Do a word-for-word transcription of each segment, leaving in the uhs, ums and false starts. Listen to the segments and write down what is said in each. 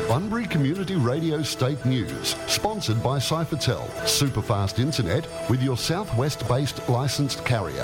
Bunbury Community Radio State News, sponsored by Cyphertel, superfast internet with your southwest-based licensed carrier.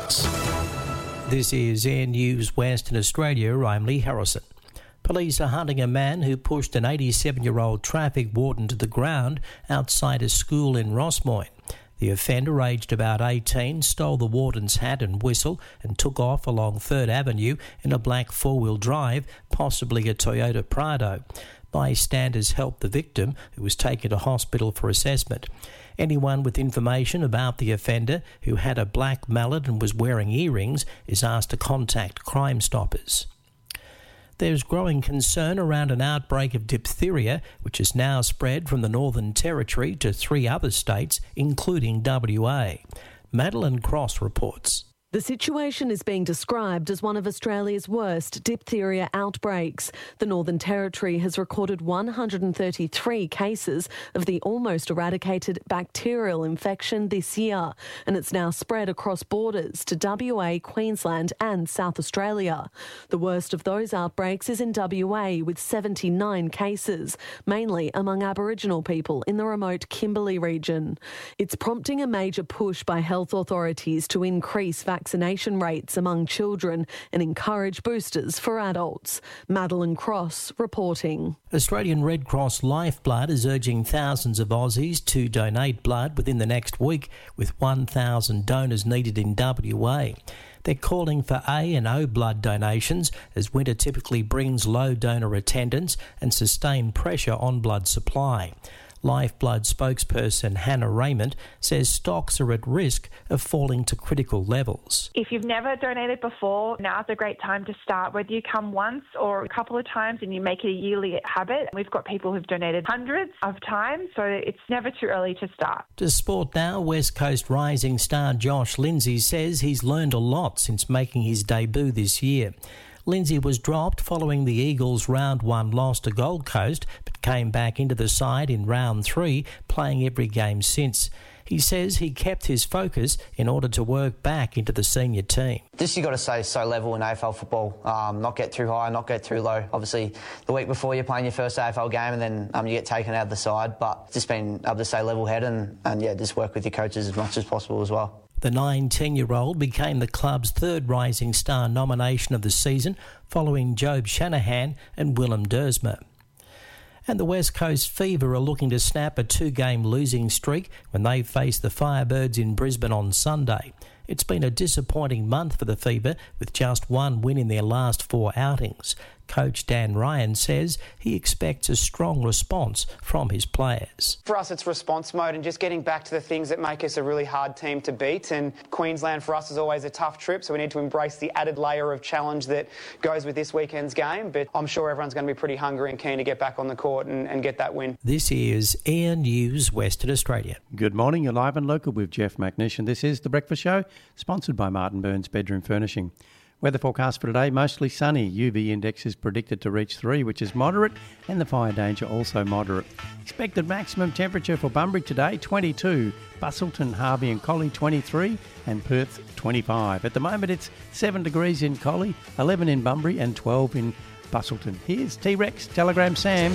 This is Air News Western Australia. I'm Lee Harrison. Police are hunting a man who pushed an eighty-seven-year-old traffic warden to the ground outside a school in Rossmoyne. The offender, aged about eighteen, stole the warden's hat and whistle and took off along Third Avenue in a black four-wheel drive, possibly a Toyota Prado. Bystanders helped the victim, who was taken to hospital for assessment. Anyone with information about the offender, who had a black mallet and was wearing earrings, is asked to contact Crime Stoppers. There's growing concern around an outbreak of diphtheria, which has now spread from the Northern Territory to three other states, including W A. Madeline Cross reports. The situation is being described as one of Australia's worst diphtheria outbreaks. The Northern Territory has recorded one hundred thirty-three cases of the almost eradicated bacterial infection this year, and it's now spread across borders to W A, Queensland and South Australia. The worst of those outbreaks is in W A, with seventy-nine cases, mainly among Aboriginal people in the remote Kimberley region. It's prompting a major push by health authorities to increase vaccination vaccination rates among children and encourage boosters for adults. Madeline Cross reporting. Australian Red Cross Lifeblood is urging thousands of Aussies to donate blood within the next week, with one thousand donors needed in W A. They're calling for A and O blood donations, as winter typically brings low donor attendance and sustained pressure on blood supply. Lifeblood spokesperson Hannah Raymond says stocks are at risk of falling to critical levels. If you've never donated before, now's a great time to start. Whether you come once or a couple of times and you make it a yearly habit. We've got people who've donated hundreds of times, so it's never too early to start. To sport now, West Coast rising star Josh Lindsay says he's learned a lot since making his debut this year. Lindsay was dropped following the Eagles' round one loss to Gold Coast, but came back into the side in round three, playing every game since. He says he kept his focus in order to work back into the senior team. Just you got to stay so level in A F L football, um, not get too high, not get too low. Obviously, the week before you're playing your first A F L game and then um, you get taken out of the side, but just being able to stay level-headed and, and yeah, just work with your coaches as much as possible as well. The nineteen-year-old became the club's third Rising Star nomination of the season, following Job Shanahan and Willem Dersma. And the West Coast Fever are looking to snap a two-game losing streak when they face the Firebirds in Brisbane on Sunday. It's been a disappointing month for the Fever, with just one win in their last four outings. Coach Dan Ryan says he expects a strong response from his players. For us, it's response mode and just getting back to the things that make us a really hard team to beat. And Queensland for us is always a tough trip, so we need to embrace the added layer of challenge that goes with this weekend's game. But I'm sure everyone's going to be pretty hungry and keen to get back on the court and, and get that win. This is Air News Western Australia. Good morning, you're live and local with Jeff McNish, and this is The Breakfast Show, sponsored by Martin Burns Bedroom Furnishing. Weather forecast for today, mostly sunny. U V index is predicted to reach three, which is moderate, and the fire danger also moderate. Expected maximum temperature for Bunbury today, twenty-two. Busselton, Harvey and Collie, twenty-three, and Perth, twenty-five. At the moment, it's seven degrees in Collie, eleven in Bunbury, and twelve in Busselton. Here's T-Rex, Telegram Sam.